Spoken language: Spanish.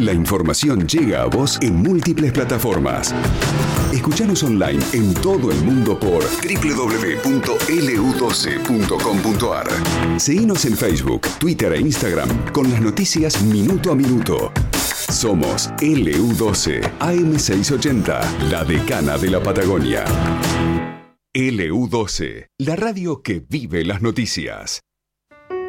La información llega a vos en múltiples plataformas. Escuchanos online en todo el mundo por www.lu12.com.ar. Seguinos en Facebook, Twitter e Instagram con las noticias minuto a minuto. Somos LU12, AM680, la decana de la Patagonia. LU12, la radio que vive las noticias.